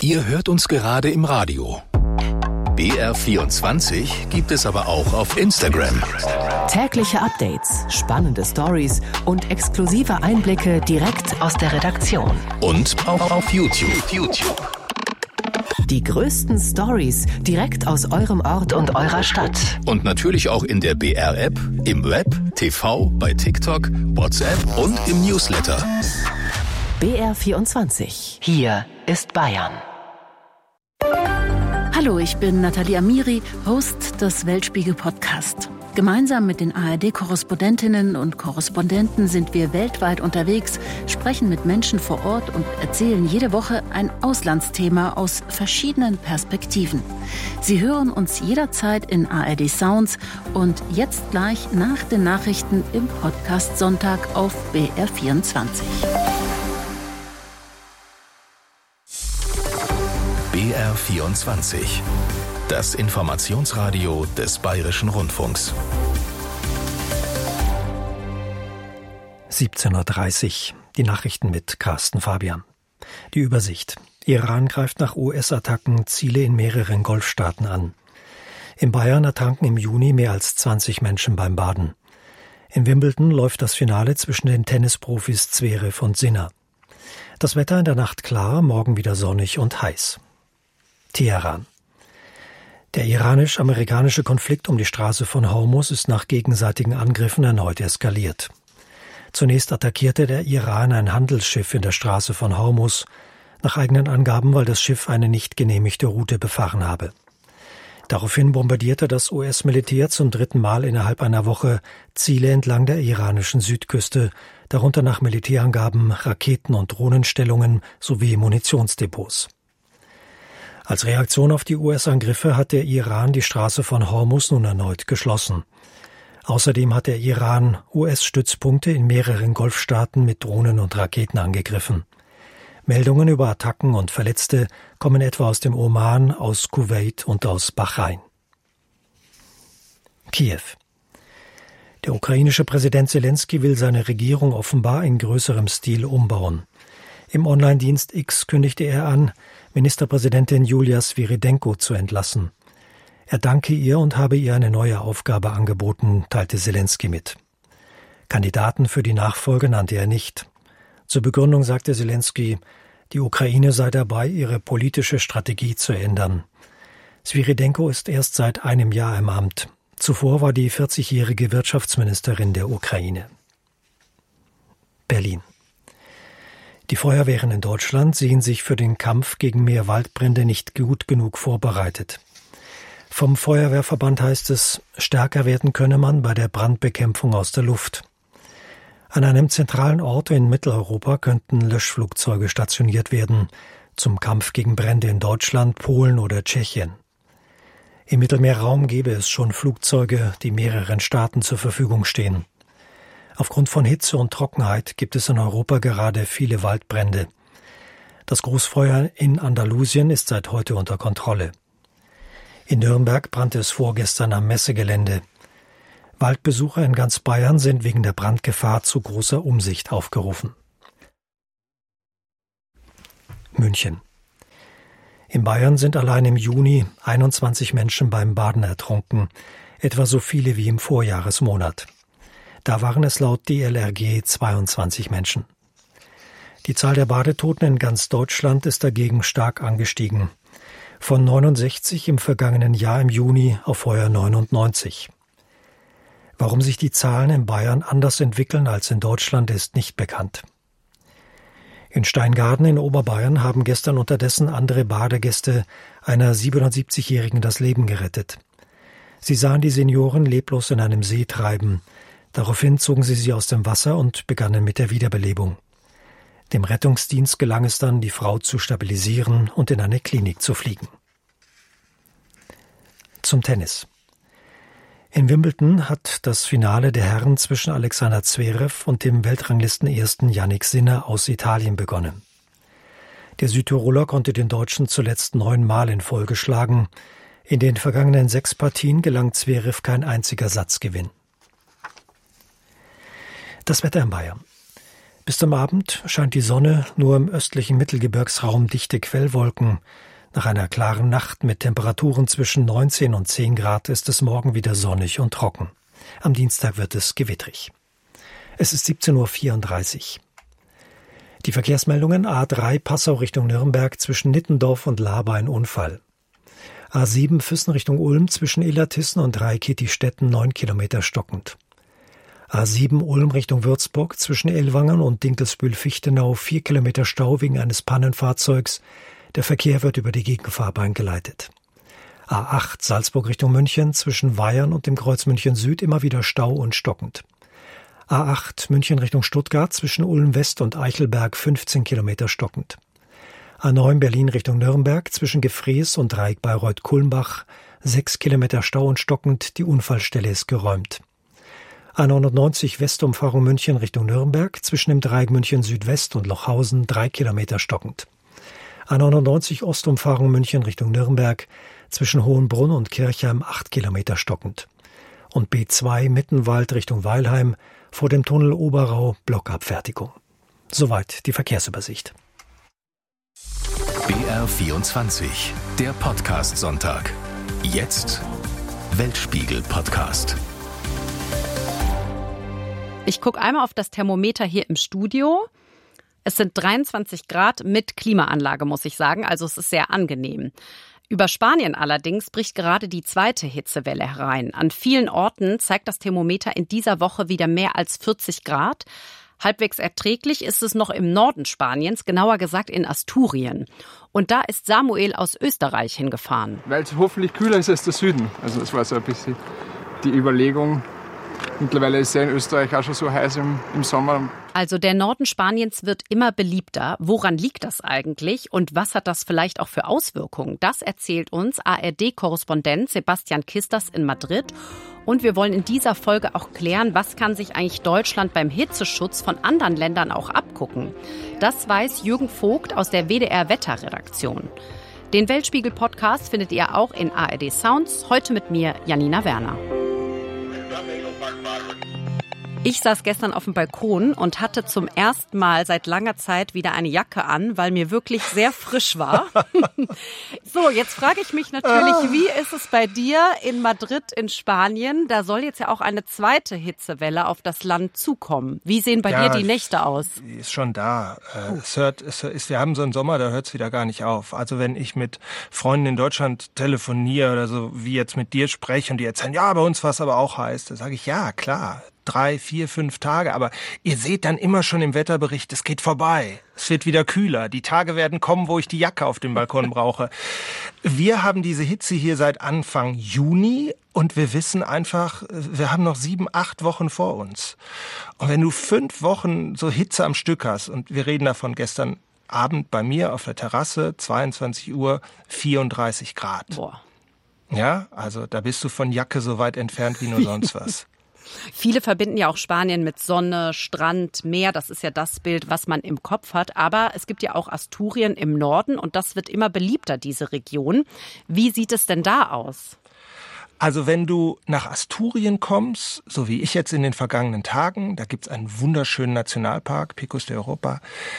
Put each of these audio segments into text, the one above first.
Ihr hört uns gerade im Radio. BR24 gibt es aber auch auf Instagram. Tägliche Updates, spannende Stories und exklusive Einblicke direkt aus der Redaktion. Und auch auf YouTube. Die größten Stories direkt aus eurem Ort und eurer Stadt. Und natürlich auch in der BR-App, im Web, TV, bei TikTok, WhatsApp und im Newsletter. BR24. Hier ist Bayern. Hallo, ich bin Nathalie Amiri, Host des Weltspiegel-Podcast. Gemeinsam mit den ARD-Korrespondentinnen und Korrespondenten sind wir weltweit unterwegs, sprechen mit Menschen vor Ort und erzählen jede Woche ein Auslandsthema aus verschiedenen Perspektiven. Sie hören uns jederzeit in ARD Sounds und jetzt gleich nach den Nachrichten im Podcast Sonntag auf BR24. BR24, das Informationsradio des Bayerischen Rundfunks. 17:30 Uhr, die Nachrichten mit Carsten Fabian. Die Übersicht. Iran greift nach US-Attacken Ziele in mehreren Golfstaaten an. In Bayern ertranken im Juni mehr als 20 Menschen beim Baden. In Wimbledon läuft das Finale zwischen den Tennisprofis Zverev und Sinner. Das Wetter in der Nacht klar, morgen wieder sonnig und heiß. Teheran. Der iranisch-amerikanische Konflikt um die Straße von Hormuz ist nach gegenseitigen Angriffen erneut eskaliert. Zunächst attackierte der Iran ein Handelsschiff in der Straße von Hormuz, nach eigenen Angaben, weil das Schiff eine nicht genehmigte Route befahren habe. Daraufhin bombardierte das US-Militär zum 3. Mal innerhalb einer Woche Ziele entlang der iranischen Südküste, darunter nach Militärangaben Raketen- und Drohnenstellungen sowie Munitionsdepots. Als Reaktion auf die US-Angriffe hat der Iran die Straße von Hormuz nun erneut geschlossen. Außerdem hat der Iran US-Stützpunkte in mehreren Golfstaaten mit Drohnen und Raketen angegriffen. Meldungen über Attacken und Verletzte kommen etwa aus dem Oman, aus Kuwait und aus Bahrain. Kiew. Der ukrainische Präsident Selenskyj will seine Regierung offenbar in größerem Stil umbauen. Im Online-Dienst X kündigte er an, Ministerpräsidentin Julia Sviridенko zu entlassen. Er danke ihr und habe ihr eine neue Aufgabe angeboten, teilte Selenskyj mit. Kandidaten für die Nachfolge nannte er nicht. Zur Begründung sagte Selenskyj, die Ukraine sei dabei, ihre politische Strategie zu ändern. Sviridенko ist erst seit einem Jahr im Amt. Zuvor war die 40-jährige Wirtschaftsministerin der Ukraine. Berlin. Die Feuerwehren in Deutschland sehen sich für den Kampf gegen mehr Waldbrände nicht gut genug vorbereitet. Vom Feuerwehrverband heißt es, stärker werden könne man bei der Brandbekämpfung aus der Luft. An einem zentralen Ort in Mitteleuropa könnten Löschflugzeuge stationiert werden, zum Kampf gegen Brände in Deutschland, Polen oder Tschechien. Im Mittelmeerraum gäbe es schon Flugzeuge, die mehreren Staaten zur Verfügung stehen. Aufgrund von Hitze und Trockenheit gibt es in Europa gerade viele Waldbrände. Das Großfeuer in Andalusien ist seit heute unter Kontrolle. In Nürnberg brannte es vorgestern am Messegelände. Waldbesucher in ganz Bayern sind wegen der Brandgefahr zu großer Umsicht aufgerufen. München. In Bayern sind allein im Juni 21 Menschen beim Baden ertrunken, etwa so viele wie im Vorjahresmonat. Da waren es laut DLRG 22 Menschen. Die Zahl der Badetoten in ganz Deutschland ist dagegen stark angestiegen. Von 69 im vergangenen Jahr im Juni auf heuer 99. Warum sich die Zahlen in Bayern anders entwickeln als in Deutschland, ist nicht bekannt. In Steingaden in Oberbayern haben gestern unterdessen andere Badegäste einer 77-Jährigen das Leben gerettet. Sie sahen die Senioren leblos in einem See treiben. Daraufhin zogen sie aus dem Wasser und begannen mit der Wiederbelebung. Dem Rettungsdienst gelang es dann, die Frau zu stabilisieren und in eine Klinik zu fliegen. Zum Tennis. In Wimbledon hat das Finale der Herren zwischen Alexander Zverev und dem Weltranglistenersten Jannik Sinner aus Italien begonnen. Der Südtiroler konnte den Deutschen zuletzt 9 Mal in Folge schlagen. In den vergangenen 6 Partien gelang Zverev kein einziger Satzgewinn. Das Wetter in Bayern. Bis zum Abend scheint die Sonne, nur im östlichen Mittelgebirgsraum dichte Quellwolken. Nach einer klaren Nacht mit Temperaturen zwischen 19 und 10 Grad ist es morgen wieder sonnig und trocken. Am Dienstag wird es gewittrig. Es ist 17:34 Uhr. Die Verkehrsmeldungen: A3 Passau Richtung Nürnberg zwischen Nittendorf und Laber ein Unfall. A7 Füssen Richtung Ulm zwischen Illertissen und Reikittistetten 9 Kilometer stockend. A7 Ulm Richtung Würzburg zwischen Ellwangen und Dinkelsbühl-Fichtenau 4 Kilometer Stau wegen eines Pannenfahrzeugs. Der Verkehr wird über die Gegenfahrbahn geleitet. A8 Salzburg Richtung München zwischen Weyern und dem Kreuz München Süd immer wieder Stau und stockend. A8 München Richtung Stuttgart zwischen Ulm West und Eichelberg 15 Kilometer stockend. A9 Berlin Richtung Nürnberg zwischen Gefrees und Dreieck-Bayreuth-Kulmbach 6 Kilometer Stau und stockend. Die Unfallstelle ist geräumt. A99 Westumfahrung München Richtung Nürnberg zwischen dem Dreieck München Südwest und Lochhausen 3 Kilometer stockend. A99 Ostumfahrung München Richtung Nürnberg zwischen Hohenbrunn und Kirchheim 8 Kilometer stockend. Und B2 Mittenwald Richtung Weilheim vor dem Tunnel Oberrau Blockabfertigung. Soweit die Verkehrsübersicht. BR24, der Podcast-Sonntag. Jetzt Weltspiegel-Podcast. Ich gucke einmal auf das Thermometer hier im Studio. Es sind 23 Grad mit Klimaanlage, muss ich sagen. Also es ist sehr angenehm. Über Spanien allerdings bricht gerade die zweite Hitzewelle herein. An vielen Orten zeigt das Thermometer in dieser Woche wieder mehr als 40 Grad. Halbwegs erträglich ist es noch im Norden Spaniens, genauer gesagt in Asturien. Und da ist Samuel aus Österreich hingefahren. Weil es hoffentlich kühler ist als der Süden. Also das war so ein bisschen die Überlegung. Mittlerweile ist es ja in Österreich auch schon so heiß im Sommer. Also der Norden Spaniens wird immer beliebter. Woran liegt das eigentlich und was hat das vielleicht auch für Auswirkungen? Das erzählt uns ARD-Korrespondent Sebastian Kistas in Madrid. Und wir wollen in dieser Folge auch klären, was kann sich eigentlich Deutschland beim Hitzeschutz von anderen Ländern auch abgucken. Das weiß Jürgen Vogt aus der WDR-Wetterredaktion. Den Weltspiegel-Podcast findet ihr auch in ARD Sounds. Heute mit mir, Janina Werner. Ich saß gestern auf dem Balkon und hatte zum ersten Mal seit langer Zeit wieder eine Jacke an, weil mir wirklich sehr frisch war. So, jetzt frage ich mich natürlich, wie ist es bei dir in Madrid in Spanien? Da soll jetzt ja auch eine zweite Hitzewelle auf das Land zukommen. Wie sehen bei dir die Nächte aus? Die ist schon da. Wir haben so einen Sommer, da hört es wieder gar nicht auf. Also wenn ich mit Freunden in Deutschland telefoniere oder so, wie jetzt mit dir spreche und die erzählen, ja, bei uns war es aber auch heiß, da sage ich, ja, klar. 3, 4, 5 Tage, aber ihr seht dann immer schon im Wetterbericht, es geht vorbei. Es wird wieder kühler. Die Tage werden kommen, wo ich die Jacke auf dem Balkon brauche. Wir haben diese Hitze hier seit Anfang Juni und wir wissen einfach, wir haben noch 7, 8 Wochen vor uns. Und wenn du 5 Wochen so Hitze am Stück hast, und wir reden davon gestern Abend bei mir auf der Terrasse, 22 Uhr, 34 Grad. Boah. Ja, also da bist du von Jacke so weit entfernt wie nur sonst was. Viele verbinden ja auch Spanien mit Sonne, Strand, Meer. Das ist ja das Bild, was man im Kopf hat. Aber es gibt ja auch Asturien im Norden und das wird immer beliebter, diese Region. Wie sieht es denn da aus? Also wenn du nach Asturien kommst, so wie ich jetzt in den vergangenen Tagen, da gibt's einen wunderschönen Nationalpark, Picos de Europa,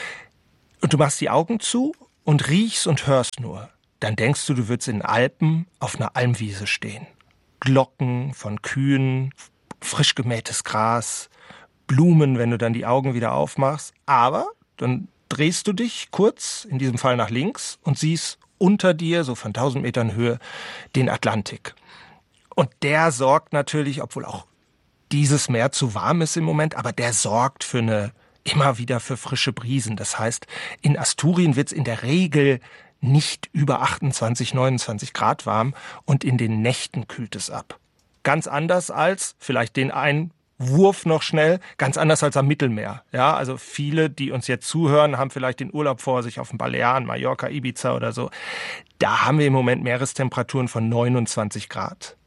und du machst die Augen zu und riechst und hörst nur, dann denkst du, du würdest in den Alpen auf einer Almwiese stehen. Glocken von Kühen, frisch gemähtes Gras, Blumen, wenn du dann die Augen wieder aufmachst. Aber dann drehst du dich kurz, in diesem Fall nach links, und siehst unter dir, so von 1000 Metern Höhe, den Atlantik. Und der sorgt natürlich, obwohl auch dieses Meer zu warm ist im Moment, aber der sorgt immer wieder für frische Brisen. Das heißt, in Asturien wird es in der Regel nicht über 28, 29 Grad warm und in den Nächten kühlt es ab. Ganz anders als, vielleicht den einen Wurf noch schnell, ganz anders als am Mittelmeer. Ja, also viele, die uns jetzt zuhören, haben vielleicht den Urlaub vor sich auf den Balearen, Mallorca, Ibiza oder so. Da haben wir im Moment Meerestemperaturen von 29 Grad.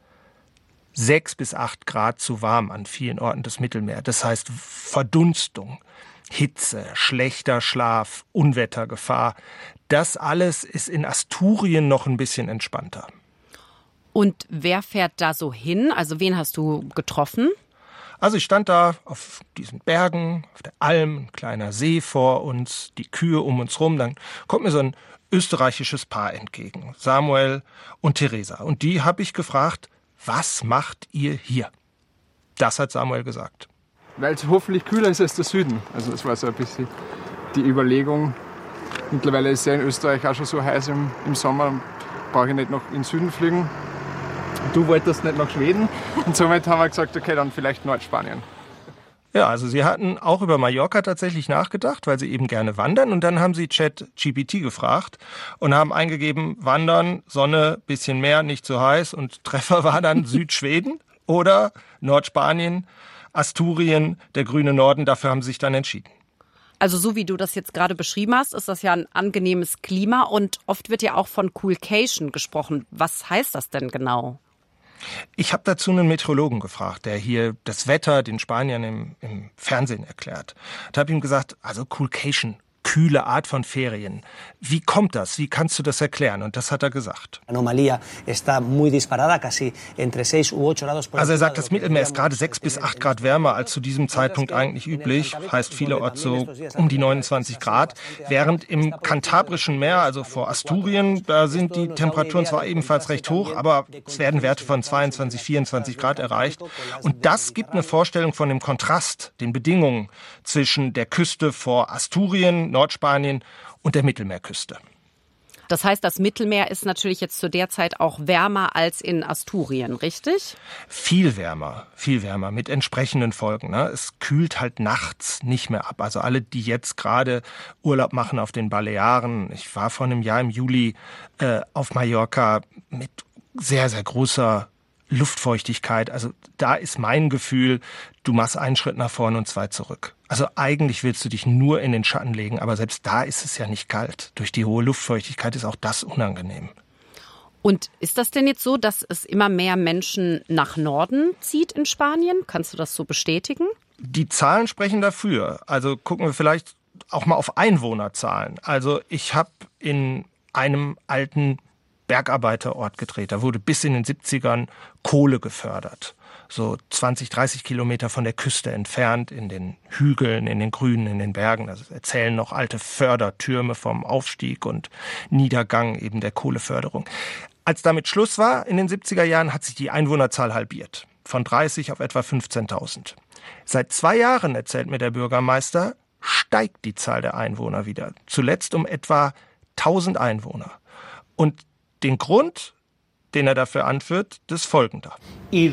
6 bis 8 Grad zu warm an vielen Orten des Mittelmeers. Das heißt Verdunstung, Hitze, schlechter Schlaf, Unwettergefahr. Das alles ist in Asturien noch ein bisschen entspannter. Und wer fährt da so hin? Also wen hast du getroffen? Also ich stand da auf diesen Bergen, auf der Alm, ein kleiner See vor uns, die Kühe um uns rum. Dann kommt mir so ein österreichisches Paar entgegen, Samuel und Theresa. Und die habe ich gefragt, was macht ihr hier? Das hat Samuel gesagt. Weil es hoffentlich kühler ist als der Süden. Also das war so ein bisschen die Überlegung. Mittlerweile ist es ja in Österreich auch schon so heiß im Sommer, brauche ich nicht noch in den Süden fliegen. Du wolltest nicht nach Schweden und somit haben wir gesagt, okay, dann vielleicht Nordspanien. Ja, also sie hatten auch über Mallorca tatsächlich nachgedacht, weil sie eben gerne wandern. Und dann haben sie ChatGPT gefragt und haben eingegeben, Wandern, Sonne, bisschen Meer, nicht so heiß. Und Treffer war dann Südschweden oder Nordspanien, Asturien, der grüne Norden. Dafür haben sie sich dann entschieden. Also so wie du das jetzt gerade beschrieben hast, ist das ja ein angenehmes Klima und oft wird ja auch von Coolcation gesprochen. Was heißt das denn genau? Ich habe dazu einen Meteorologen gefragt, der hier das Wetter den Spaniern im Fernsehen erklärt. Da habe ich ihm gesagt, also Coolcation, kühle Art von Ferien. Wie kommt das? Wie kannst du das erklären? Und das hat er gesagt. Also er sagt, das Mittelmeer ist gerade 6 bis 8 Grad wärmer als zu diesem Zeitpunkt eigentlich üblich. Heißt vielerorts so um die 29 Grad. Während im Kantabrischen Meer, also vor Asturien, da sind die Temperaturen zwar ebenfalls recht hoch, aber es werden Werte von 22, 24 Grad erreicht. Und das gibt eine Vorstellung von dem Kontrast, den Bedingungen zwischen der Küste vor Asturien, Nordspanien und der Mittelmeerküste. Das heißt, das Mittelmeer ist natürlich jetzt zu der Zeit auch wärmer als in Asturien, richtig? Viel wärmer, mit entsprechenden Folgen. Ne? Es kühlt halt nachts nicht mehr ab. Also alle, die jetzt gerade Urlaub machen auf den Balearen. Ich war vor einem Jahr im Juli auf Mallorca mit sehr, sehr großer Luftfeuchtigkeit. Also da ist mein Gefühl, du machst einen Schritt nach vorne und 2 zurück. Also eigentlich willst du dich nur in den Schatten legen, aber selbst da ist es ja nicht kalt. Durch die hohe Luftfeuchtigkeit ist auch das unangenehm. Und ist das denn jetzt so, dass es immer mehr Menschen nach Norden zieht in Spanien? Kannst du das so bestätigen? Die Zahlen sprechen dafür. Also gucken wir vielleicht auch mal auf Einwohnerzahlen. Also ich habe in einem alten Bergarbeiterort gedreht. Da wurde bis in den 70ern Kohle gefördert. So 20, 30 Kilometer von der Küste entfernt, in den Hügeln, in den Grünen, in den Bergen. Das erzählen noch alte Fördertürme vom Aufstieg und Niedergang eben der Kohleförderung. Als damit Schluss war in den 70er Jahren, hat sich die Einwohnerzahl halbiert. Von 30 auf etwa 15.000. Seit 2 Jahren, erzählt mir der Bürgermeister, steigt die Zahl der Einwohner wieder. Zuletzt um etwa 1.000 Einwohner. Und den Grund, den er dafür anführt, das folgender. In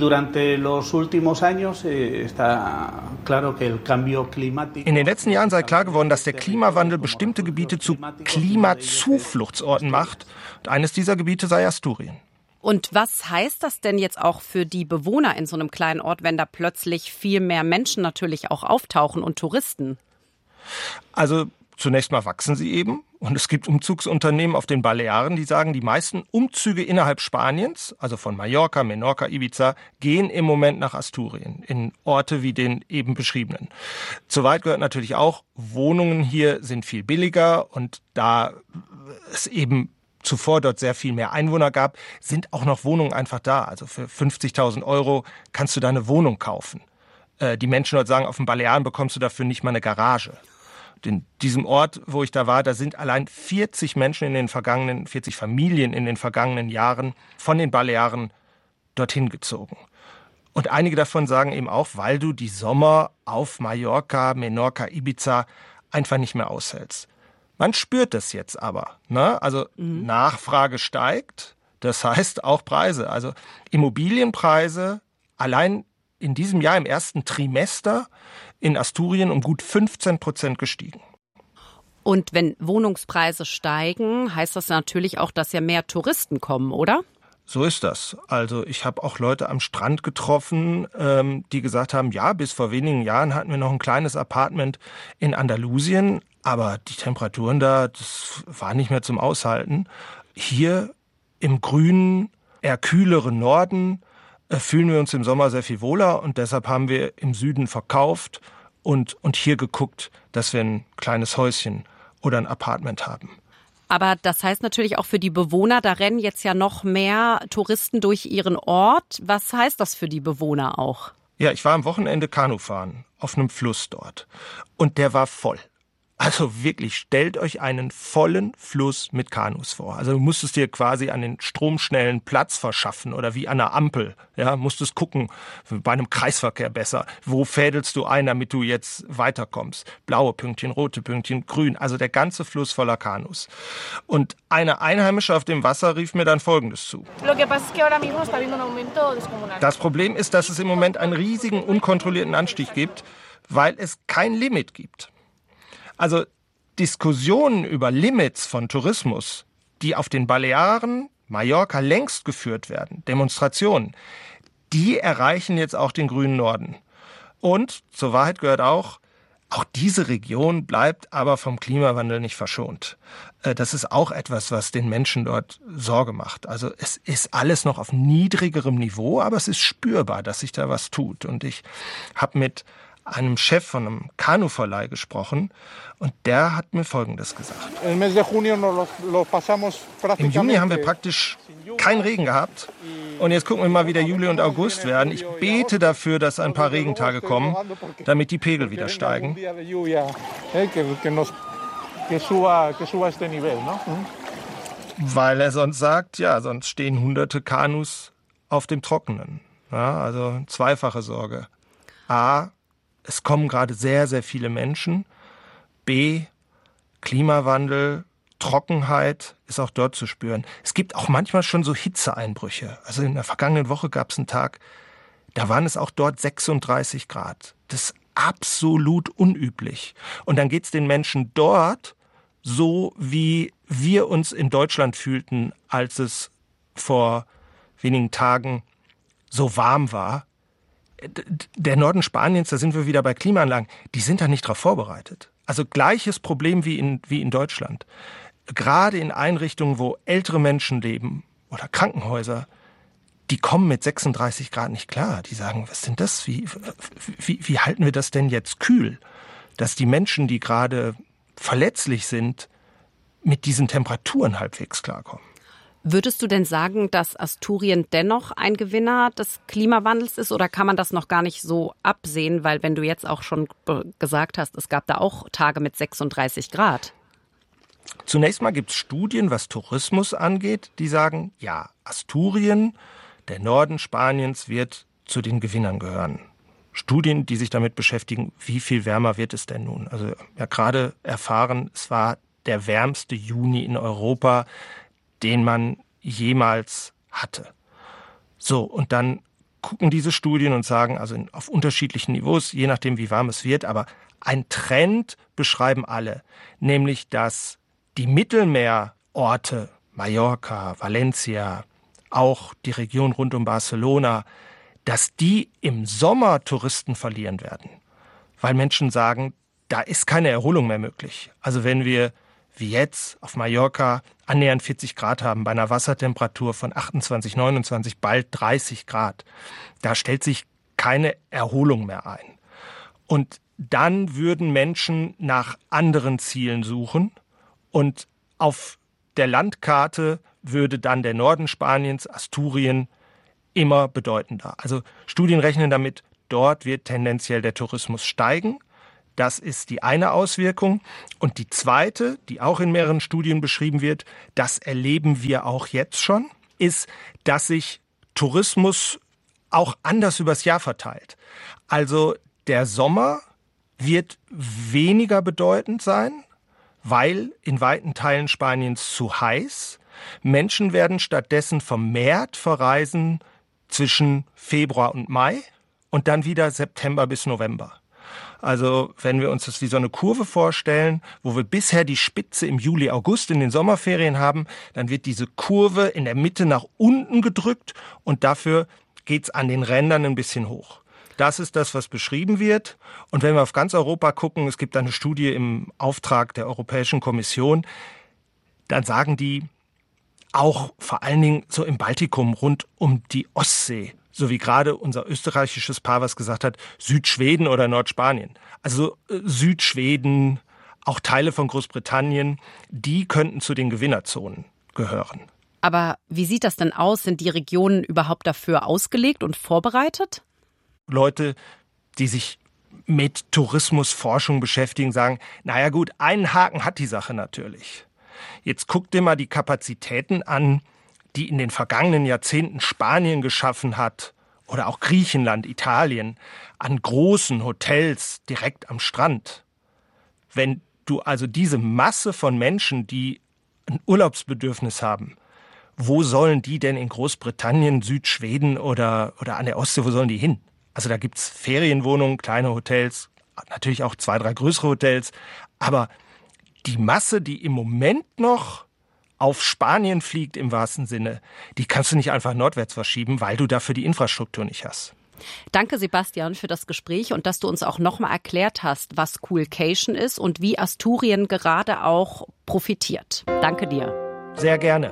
den letzten Jahren sei klar geworden, dass der Klimawandel bestimmte Gebiete zu Klimazufluchtsorten macht. Und eines dieser Gebiete sei Asturien. Und was heißt das denn jetzt auch für die Bewohner in so einem kleinen Ort, wenn da plötzlich viel mehr Menschen natürlich auch auftauchen und Touristen? Also zunächst mal wachsen sie eben. Und es gibt Umzugsunternehmen auf den Balearen, die sagen, die meisten Umzüge innerhalb Spaniens, also von Mallorca, Menorca, Ibiza, gehen im Moment nach Asturien, in Orte wie den eben beschriebenen. Soweit gehört natürlich auch, Wohnungen hier sind viel billiger und da es eben zuvor dort sehr viel mehr Einwohner gab, sind auch noch Wohnungen einfach da. Also für 50.000 € kannst du da eine Wohnung kaufen. Die Menschen dort sagen, auf den Balearen bekommst du dafür nicht mal eine Garage. In diesem Ort, wo ich da war, da sind allein 40 Familien in den vergangenen Jahren von den Balearen dorthin gezogen. Und einige davon sagen eben auch, weil du die Sommer auf Mallorca, Menorca, Ibiza einfach nicht mehr aushältst. Man spürt das jetzt aber, ne? Also Nachfrage steigt, das heißt auch Preise. Also Immobilienpreise allein in diesem Jahr im ersten Trimester in Asturien um gut 15% gestiegen. Und wenn Wohnungspreise steigen, heißt das natürlich auch, dass ja mehr Touristen kommen, oder? So ist das. Also ich habe auch Leute am Strand getroffen, die gesagt haben, ja, bis vor wenigen Jahren hatten wir noch ein kleines Apartment in Andalusien, aber die Temperaturen da, das war nicht mehr zum Aushalten. Hier im grünen, eher kühleren Norden fühlen wir uns im Sommer sehr viel wohler und deshalb haben wir im Süden verkauft und hier geguckt, dass wir ein kleines Häuschen oder ein Apartment haben. Aber das heißt natürlich auch für die Bewohner, da rennen jetzt ja noch mehr Touristen durch ihren Ort. Was heißt das für die Bewohner auch? Ja, ich war am Wochenende Kanufahren auf einem Fluss dort und der war voll. Also wirklich, stellt euch einen vollen Fluss mit Kanus vor. Also du musstest dir quasi an den stromschnellen Platz verschaffen oder wie an einer Ampel. Ja, musstest gucken, bei einem Kreisverkehr besser. Wo fädelst du ein, damit du jetzt weiterkommst? Blaue Pünktchen, rote Pünktchen, grün. Also der ganze Fluss voller Kanus. Und eine Einheimische auf dem Wasser rief mir dann Folgendes zu. Das Problem ist, dass es im Moment einen riesigen, unkontrollierten Anstieg gibt, weil es kein Limit gibt. Also Diskussionen über Limits von Tourismus, die auf den Balearen, Mallorca längst geführt werden, Demonstrationen, die erreichen jetzt auch den grünen Norden. Und zur Wahrheit gehört auch diese Region bleibt aber vom Klimawandel nicht verschont. Das ist auch etwas, was den Menschen dort Sorge macht. Also es ist alles noch auf niedrigerem Niveau, aber es ist spürbar, dass sich da was tut. Und ich habe mit einem Chef von einem Kanuverleih gesprochen und der hat mir Folgendes gesagt. Im Juni haben wir praktisch keinen Regen gehabt und jetzt gucken wir mal, wie der Juli und August werden. Ich bete dafür, dass ein paar Regentage kommen, damit die Pegel wieder steigen. Weil er sonst sagt, ja, sonst stehen hunderte Kanus auf dem Trockenen. Ja, also zweifache Sorge. A, es kommen gerade sehr, sehr viele Menschen. B, Klimawandel, Trockenheit ist auch dort zu spüren. Es gibt auch manchmal schon so Hitzeeinbrüche. Also in der vergangenen Woche gab es einen Tag, da waren es auch dort 36 Grad. Das ist absolut unüblich. Und dann geht es den Menschen dort so, wie wir uns in Deutschland fühlten, als es vor wenigen Tagen so warm war. Der Norden Spaniens, da sind wir wieder bei Klimaanlagen, die sind da nicht drauf vorbereitet. Also gleiches Problem wie in Deutschland. Gerade in Einrichtungen, wo ältere Menschen leben oder Krankenhäuser, die kommen mit 36 Grad nicht klar. Die sagen, was sind das? Wie halten wir das denn jetzt kühl? Dass die Menschen, die gerade verletzlich sind, mit diesen Temperaturen halbwegs klarkommen. Würdest du denn sagen, dass Asturien dennoch ein Gewinner des Klimawandels ist oder kann man das noch gar nicht so absehen? Weil wenn du jetzt auch schon gesagt hast, es gab da auch Tage mit 36 Grad. Zunächst mal gibt es Studien, was Tourismus angeht, die sagen, ja, Asturien, der Norden Spaniens, wird zu den Gewinnern gehören. Studien, die sich damit beschäftigen, wie viel wärmer wird es denn nun? Also ja, gerade erfahren, es war der wärmste Juni in Europa, den man jemals hatte. So, und dann gucken diese Studien und sagen, also auf unterschiedlichen Niveaus, je nachdem wie warm es wird, aber ein Trend beschreiben alle, nämlich dass die Mittelmeerorte, Mallorca, Valencia, auch die Region rund um Barcelona, dass die im Sommer Touristen verlieren werden. Weil Menschen sagen, da ist keine Erholung mehr möglich. Also wenn wir wie jetzt auf Mallorca annähernd 40 Grad haben, bei einer Wassertemperatur von 28, 29, bald 30 Grad. Da stellt sich keine Erholung mehr ein. Und dann würden Menschen nach anderen Zielen suchen und auf der Landkarte würde dann der Norden Spaniens, Asturien, immer bedeutender. Also Studien rechnen damit, dort wird tendenziell der Tourismus steigen. Das ist die eine Auswirkung. Und die zweite, die auch in mehreren Studien beschrieben wird, das erleben wir auch jetzt schon, ist, dass sich Tourismus auch anders übers Jahr verteilt. Also der Sommer wird weniger bedeutend sein, weil in weiten Teilen Spaniens zu heiß. Menschen werden stattdessen vermehrt verreisen zwischen Februar und Mai und dann wieder September bis November. Also wenn wir uns das wie so eine Kurve vorstellen, wo wir bisher die Spitze im Juli, August in den Sommerferien haben, dann wird diese Kurve in der Mitte nach unten gedrückt und dafür geht's an den Rändern ein bisschen hoch. Das ist das, was beschrieben wird. Und wenn wir auf ganz Europa gucken, es gibt eine Studie im Auftrag der Europäischen Kommission, dann sagen die auch vor allen Dingen so im Baltikum rund um die Ostsee, so wie gerade unser österreichisches Paar was gesagt hat, Südschweden oder Nordspanien. Also Südschweden, auch Teile von Großbritannien, die könnten zu den Gewinnerzonen gehören. Aber wie sieht das denn aus? Sind die Regionen überhaupt dafür ausgelegt und vorbereitet? Leute, die sich mit Tourismusforschung beschäftigen, sagen, naja gut, einen Haken hat die Sache natürlich. Jetzt guck dir mal die Kapazitäten an, die in den vergangenen Jahrzehnten Spanien geschaffen hat oder auch Griechenland, Italien, an großen Hotels direkt am Strand. Wenn du also diese Masse von Menschen, die ein Urlaubsbedürfnis haben, wo sollen die denn in Großbritannien, Südschweden oder an der Ostsee, wo sollen die hin? Also da gibt's Ferienwohnungen, kleine Hotels, natürlich auch 2, 3 größere Hotels, aber die Masse, die im Moment noch auf Spanien fliegt im wahrsten Sinne, die kannst du nicht einfach nordwärts verschieben, weil du dafür die Infrastruktur nicht hast. Danke, Sebastian, für das Gespräch und dass du uns auch nochmal erklärt hast, was Coolcation ist und wie Asturien gerade auch profitiert. Danke dir. Sehr gerne.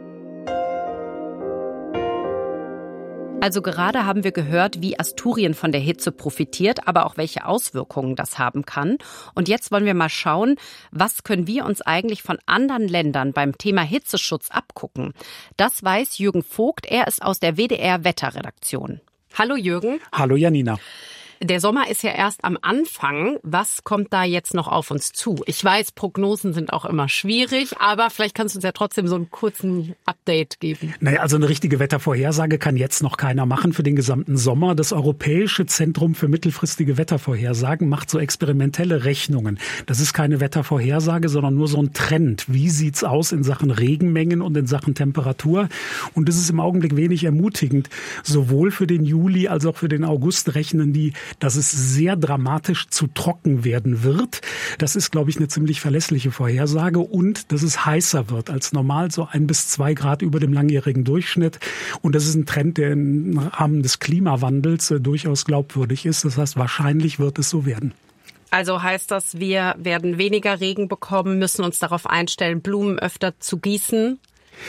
Also gerade haben wir gehört, wie Asturien von der Hitze profitiert, aber auch welche Auswirkungen das haben kann. Und jetzt wollen wir mal schauen, was können wir uns eigentlich von anderen Ländern beim Thema Hitzeschutz abgucken. Das weiß Jürgen Vogt, er ist aus der WDR-Wetterredaktion. Hallo Jürgen. Hallo Janina. Der Sommer ist ja erst am Anfang. Was kommt da jetzt noch auf uns zu? Ich weiß, Prognosen sind auch immer schwierig, aber vielleicht kannst du uns ja trotzdem so einen kurzen Update geben. Naja, also eine richtige Wettervorhersage kann jetzt noch keiner machen für den gesamten Sommer. Das Europäische Zentrum für mittelfristige Wettervorhersagen macht so experimentelle Rechnungen. Das ist keine Wettervorhersage, sondern nur so ein Trend. Wie sieht's aus in Sachen Regenmengen und in Sachen Temperatur? Und das ist im Augenblick wenig ermutigend. Sowohl für den Juli als auch für den August rechnen die, dass es sehr dramatisch zu trocken werden wird. Das ist, glaube ich, eine ziemlich verlässliche Vorhersage und dass es heißer wird als normal, so 1 bis 2 Grad über dem langjährigen Durchschnitt. Und das ist ein Trend, der im Rahmen des Klimawandels durchaus glaubwürdig ist. Das heißt, wahrscheinlich wird es so werden. Also heißt das, wir werden weniger Regen bekommen, müssen uns darauf einstellen, Blumen öfter zu gießen?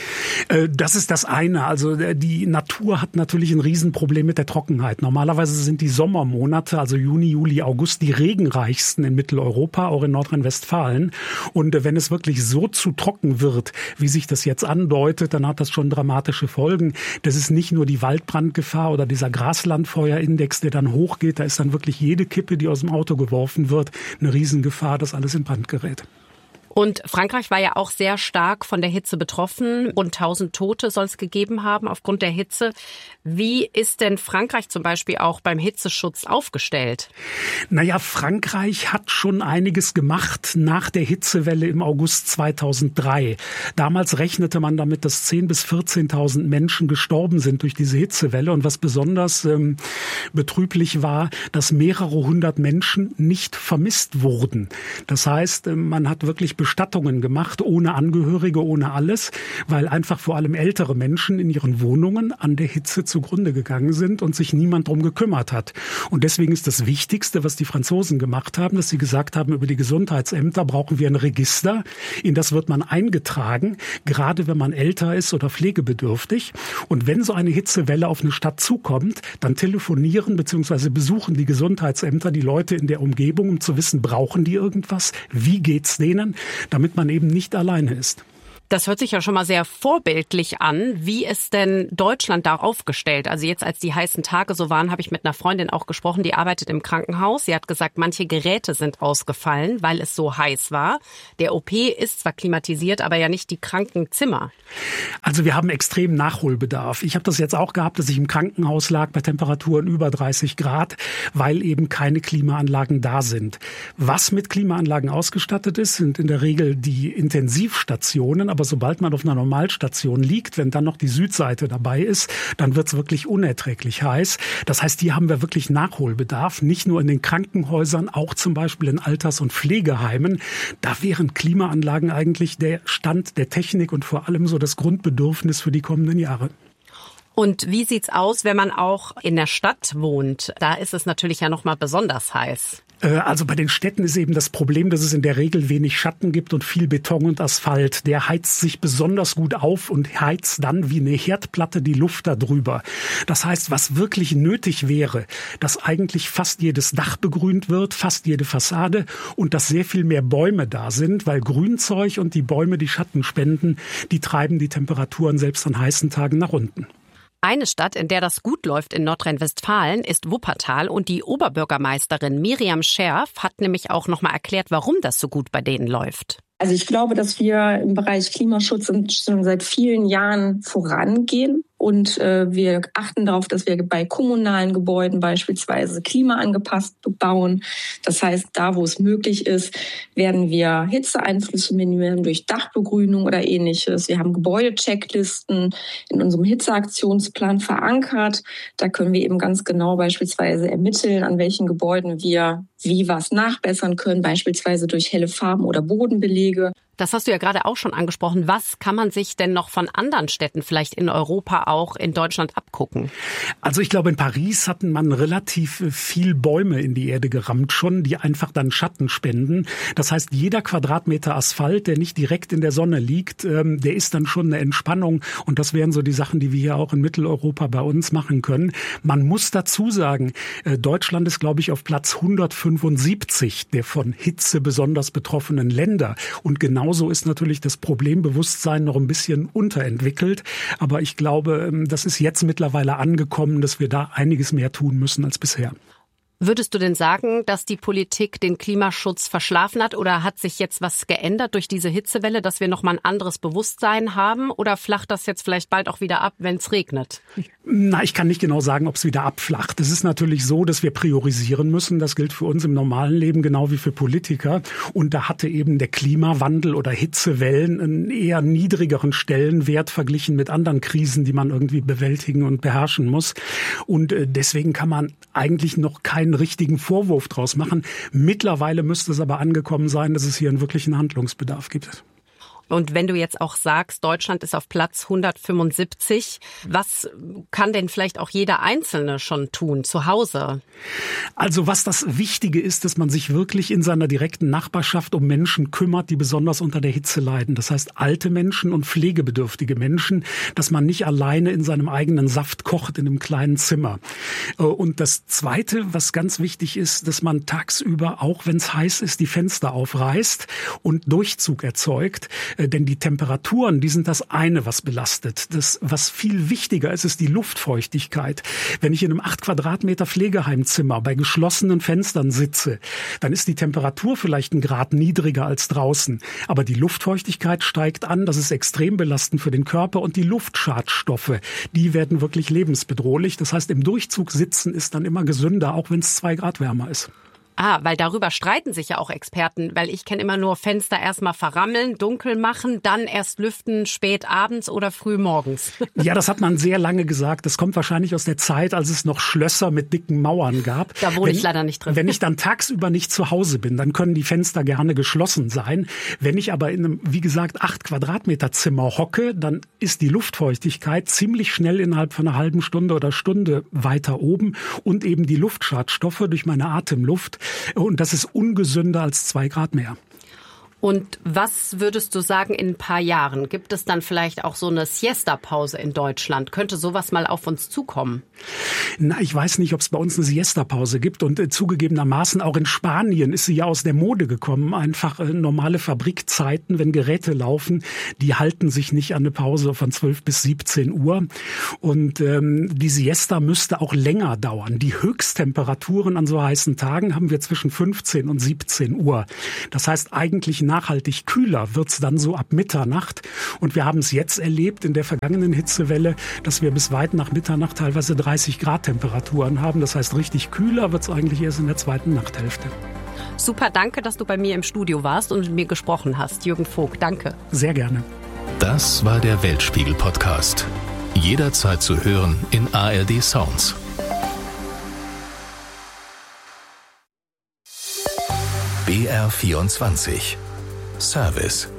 Das ist das eine. Also die Natur hat natürlich ein Riesenproblem mit der Trockenheit. Normalerweise sind die Sommermonate, also Juni, Juli, August, die regenreichsten in Mitteleuropa, auch in Nordrhein-Westfalen. Und wenn es wirklich so zu trocken wird, wie sich das jetzt andeutet, dann hat das schon dramatische Folgen. Das ist nicht nur die Waldbrandgefahr oder dieser Graslandfeuerindex, der dann hochgeht. Da ist dann wirklich jede Kippe, die aus dem Auto geworfen wird, eine Riesengefahr, dass alles in Brand gerät. Und Frankreich war ja auch sehr stark von der Hitze betroffen. Rund 1000 Tote soll es gegeben haben aufgrund der Hitze. Wie ist denn Frankreich zum Beispiel auch beim Hitzeschutz aufgestellt? Naja, Frankreich hat schon einiges gemacht nach der Hitzewelle im August 2003. Damals rechnete man damit, dass 10.000 bis 14.000 Menschen gestorben sind durch diese Hitzewelle. Und was besonders betrüblich war, dass mehrere hundert Menschen nicht vermisst wurden. Das heißt, man hat wirklich Bestattungen gemacht, ohne Angehörige, ohne alles, weil einfach vor allem ältere Menschen in ihren Wohnungen an der Hitze zugrunde gegangen sind und sich niemand drum gekümmert hat. Und deswegen ist das Wichtigste, was die Franzosen gemacht haben, dass sie gesagt haben, über die Gesundheitsämter brauchen wir ein Register, in das wird man eingetragen, gerade wenn man älter ist oder pflegebedürftig. Und wenn so eine Hitzewelle auf eine Stadt zukommt, dann telefonieren bzw. besuchen die Gesundheitsämter die Leute in der Umgebung, um zu wissen, brauchen die irgendwas, wie geht's denen, damit man eben nicht alleine ist. Das hört sich ja schon mal sehr vorbildlich an. Wie ist denn Deutschland da aufgestellt? Also jetzt, als die heißen Tage so waren, habe ich mit einer Freundin auch gesprochen, die arbeitet im Krankenhaus. Sie hat gesagt, manche Geräte sind ausgefallen, weil es so heiß war. Der OP ist zwar klimatisiert, aber ja nicht die Krankenzimmer. Also wir haben extrem Nachholbedarf. Ich habe das jetzt auch gehabt, dass ich im Krankenhaus lag bei Temperaturen über 30 Grad, weil eben keine Klimaanlagen da sind. Was mit Klimaanlagen ausgestattet ist, sind in der Regel die Intensivstationen. Aber sobald man auf einer Normalstation liegt, wenn dann noch die Südseite dabei ist, dann wird es wirklich unerträglich heiß. Das heißt, hier haben wir wirklich Nachholbedarf, nicht nur in den Krankenhäusern, auch zum Beispiel in Alters- und Pflegeheimen. Da wären Klimaanlagen eigentlich der Stand der Technik und vor allem so das Grundbedürfnis für die kommenden Jahre. Und wie sieht's aus, wenn man auch in der Stadt wohnt? Da ist es natürlich ja noch mal besonders heiß. Also bei den Städten ist eben das Problem, dass es in der Regel wenig Schatten gibt und viel Beton und Asphalt. Der heizt sich besonders gut auf und heizt dann wie eine Herdplatte die Luft da drüber. Das heißt, was wirklich nötig wäre, dass eigentlich fast jedes Dach begrünt wird, fast jede Fassade und dass sehr viel mehr Bäume da sind, weil Grünzeug und die Bäume, die Schatten spenden, die treiben die Temperaturen selbst an heißen Tagen nach unten. Eine Stadt, in der das gut läuft in Nordrhein-Westfalen, ist Wuppertal und die Oberbürgermeisterin Miriam Scherf hat nämlich auch noch mal erklärt, warum das so gut bei denen läuft. Also ich glaube, dass wir im Bereich Klimaschutz schon seit vielen Jahren vorangehen. Und wir achten darauf, dass wir bei kommunalen Gebäuden beispielsweise klimaangepasst bauen. Das heißt, da wo es möglich ist, werden wir Hitzeeinflüsse minimieren durch Dachbegrünung oder Ähnliches. Wir haben Gebäudechecklisten in unserem Hitzeaktionsplan verankert. Da können wir eben ganz genau beispielsweise ermitteln, an welchen Gebäuden wir wie was nachbessern können, beispielsweise durch helle Farben oder Bodenbelege. Das hast du ja gerade auch schon angesprochen. Was kann man sich denn noch von anderen Städten, vielleicht in Europa auch, in Deutschland abgucken? Also ich glaube, in Paris hatten man relativ viel Bäume in die Erde gerammt schon, die einfach dann Schatten spenden. Das heißt, jeder Quadratmeter Asphalt, der nicht direkt in der Sonne liegt, der ist dann schon eine Entspannung. Und das wären so die Sachen, die wir hier auch in Mitteleuropa bei uns machen können. Man muss dazu sagen, Deutschland ist, glaube ich, auf Platz 175 der von Hitze besonders betroffenen Länder. Und genauso ist natürlich das Problembewusstsein noch ein bisschen unterentwickelt. Aber ich glaube, das ist jetzt mittlerweile angekommen, dass wir da einiges mehr tun müssen als bisher. Würdest du denn sagen, dass die Politik den Klimaschutz verschlafen hat oder hat sich jetzt was geändert durch diese Hitzewelle, dass wir nochmal ein anderes Bewusstsein haben oder flacht das jetzt vielleicht bald auch wieder ab, wenn es regnet? Na, ich kann nicht genau sagen, ob es wieder abflacht. Es ist natürlich so, dass wir priorisieren müssen. Das gilt für uns im normalen Leben genau wie für Politiker. Und da hatte eben der Klimawandel oder Hitzewellen einen eher niedrigeren Stellenwert verglichen mit anderen Krisen, die man irgendwie bewältigen und beherrschen muss. Und deswegen kann man eigentlich noch keinen richtigen Vorwurf draus machen. Mittlerweile müsste es aber angekommen sein, dass es hier einen wirklichen Handlungsbedarf gibt. Und wenn du jetzt auch sagst, Deutschland ist auf Platz 175, was kann denn vielleicht auch jeder Einzelne schon tun, zu Hause? Also was das Wichtige ist, dass man sich wirklich in seiner direkten Nachbarschaft um Menschen kümmert, die besonders unter der Hitze leiden. Das heißt alte Menschen und pflegebedürftige Menschen, dass man nicht alleine in seinem eigenen Saft kocht in einem kleinen Zimmer. Und das Zweite, was ganz wichtig ist, dass man tagsüber, auch wenn es heiß ist, die Fenster aufreißt und Durchzug erzeugt. Denn die Temperaturen, die sind das eine, was belastet. Das, was viel wichtiger ist, ist die Luftfeuchtigkeit. Wenn ich in einem 8 Quadratmeter Pflegeheimzimmer bei geschlossenen Fenstern sitze, dann ist die Temperatur vielleicht 1 Grad niedriger als draußen. Aber die Luftfeuchtigkeit steigt an, das ist extrem belastend für den Körper und die Luftschadstoffe, die werden wirklich lebensbedrohlich. Das heißt, im Durchzug sitzen ist dann immer gesünder, auch wenn es 2 Grad wärmer ist. Weil darüber streiten sich ja auch Experten, weil ich kenne immer nur Fenster erstmal verrammeln, dunkel machen, dann erst lüften, spät abends oder früh morgens. Ja, das hat man sehr lange gesagt. Das kommt wahrscheinlich aus der Zeit, als es noch Schlösser mit dicken Mauern gab. Da wohne ich leider nicht drin. Wenn ich dann tagsüber nicht zu Hause bin, dann können die Fenster gerne geschlossen sein. Wenn ich aber in einem, wie gesagt, 8 Quadratmeter Zimmer hocke, dann ist die Luftfeuchtigkeit ziemlich schnell innerhalb von einer halben Stunde oder Stunde weiter oben und eben die Luftschadstoffe durch meine Atemluft. Und das ist ungesünder als 2 Grad mehr. Und was würdest du sagen in ein paar Jahren? Gibt es dann vielleicht auch so eine Siesta-Pause in Deutschland? Könnte sowas mal auf uns zukommen? Na, ich weiß nicht, ob es bei uns eine Siesta-Pause gibt. Und zugegebenermaßen auch in Spanien ist sie ja aus der Mode gekommen. Einfach normale Fabrikzeiten, wenn Geräte laufen, die halten sich nicht an eine Pause von 12 bis 17 Uhr. Und die Siesta müsste auch länger dauern. Die Höchsttemperaturen an so heißen Tagen haben wir zwischen 15 und 17 Uhr. Das heißt, eigentlich nachhaltig kühler wird's dann so ab Mitternacht. Und wir haben es jetzt erlebt in der vergangenen Hitzewelle, dass wir bis weit nach Mitternacht teilweise 30 Grad Temperaturen haben. Das heißt, richtig kühler wird's eigentlich erst in der zweiten Nachthälfte. Super, danke, dass du bei mir im Studio warst und mit mir gesprochen hast. Jürgen Vogt, danke. Sehr gerne. Das war der Weltspiegel-Podcast. Jederzeit zu hören in ARD Sounds. BR24 Service.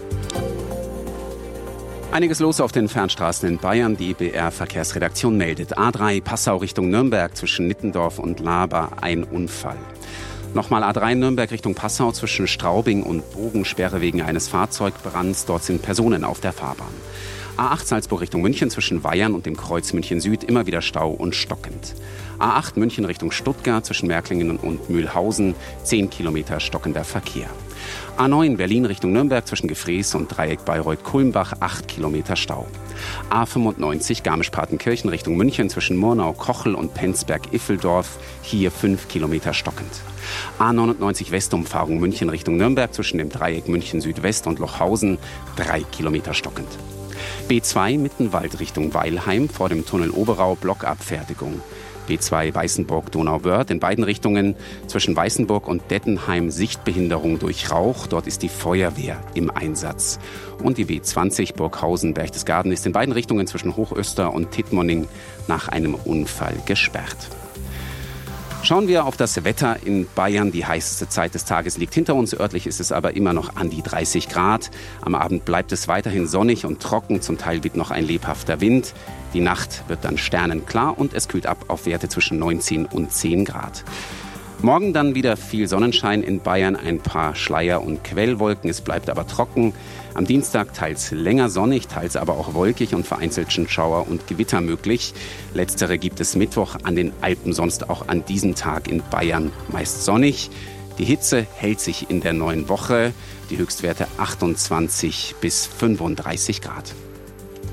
Einiges los auf den Fernstraßen in Bayern. Die BR-Verkehrsredaktion meldet. A3 Passau Richtung Nürnberg zwischen Nittendorf und Laber ein Unfall. Nochmal A3 Nürnberg Richtung Passau zwischen Straubing und Bogensperre wegen eines Fahrzeugbrands. Dort sind Personen auf der Fahrbahn. A8 Salzburg Richtung München zwischen Weyern und dem Kreuz München Süd immer wieder Stau und stockend. A8 München Richtung Stuttgart zwischen Märklingen und Mühlhausen 10 Kilometer stockender Verkehr. A9 Berlin Richtung Nürnberg zwischen Gefrees und Dreieck Bayreuth-Kulmbach 8 Kilometer Stau. A95 Garmisch-Partenkirchen Richtung München zwischen Murnau-Kochel und Penzberg-Iffeldorf, hier 5 Kilometer stockend. A99 Westumfahrung München Richtung Nürnberg zwischen dem Dreieck München Südwest und Lochhausen, 3 Kilometer stockend. B2 Mittenwald Richtung Weilheim vor dem Tunnel Oberau, Blockabfertigung. B2 Weißenburg-Donauwörth in beiden Richtungen zwischen Weißenburg und Dettenheim Sichtbehinderung durch Rauch. Dort ist die Feuerwehr im Einsatz. Und die B20 Burghausen-Berchtesgaden ist in beiden Richtungen zwischen Hochöster und Tittmoning nach einem Unfall gesperrt. Schauen wir auf das Wetter in Bayern. Die heißeste Zeit des Tages liegt hinter uns. Örtlich ist es aber immer noch an die 30 Grad. Am Abend bleibt es weiterhin sonnig und trocken. Zum Teil weht noch ein lebhafter Wind. Die Nacht wird dann sternenklar und es kühlt ab auf Werte zwischen 19 und 10 Grad. Morgen dann wieder viel Sonnenschein in Bayern, ein paar Schleier- und Quellwolken. Es bleibt aber trocken. Am Dienstag teils länger sonnig, teils aber auch wolkig und vereinzelt Schauer und Gewitter möglich. Letztere gibt es Mittwoch an den Alpen, sonst auch an diesem Tag in Bayern meist sonnig. Die Hitze hält sich in der neuen Woche. Die Höchstwerte 28 bis 35 Grad.